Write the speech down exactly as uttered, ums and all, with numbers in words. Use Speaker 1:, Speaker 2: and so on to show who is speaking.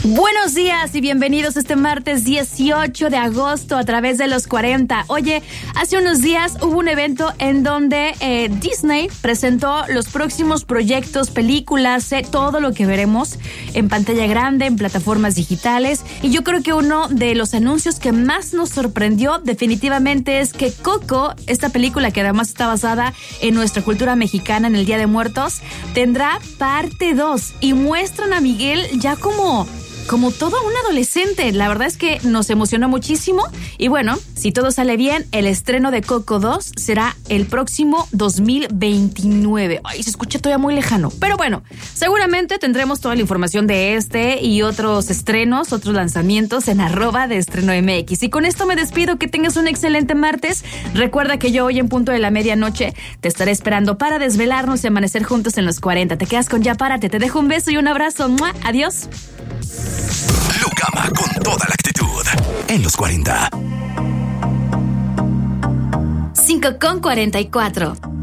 Speaker 1: Buenos días y bienvenidos este martes dieciocho de agosto a través de los cuarenta. Oye, hace unos días hubo un evento en donde eh, Disney presentó los próximos proyectos, películas, eh, todo lo que veremos en pantalla grande, en plataformas digitales. Y yo creo que uno de los anuncios que más nos sorprendió definitivamente es que Coco, esta película que además está basada en nuestra cultura mexicana, en el Día de Muertos, tendrá parte dos y muestran a Miguel ya como... como todo un adolescente. La verdad es que nos emocionó muchísimo y bueno, si todo sale bien, el estreno de Coco dos será el próximo dos mil veintinueve. Ay, se escucha todavía muy lejano, pero bueno, seguramente tendremos toda la información de este y otros estrenos, otros lanzamientos en arroba de Estreno M X. Y con esto me despido, que tengas un excelente martes. Recuerda que yo hoy en punto de la medianoche te estaré esperando para desvelarnos y amanecer juntos en los cuarenta. Te quedas con Ya Párate, te dejo un beso y un abrazo. ¡Mua! Adiós.
Speaker 2: Lucama con toda la actitud en los cuarenta.
Speaker 1: cinco con cuarenta y cuatro.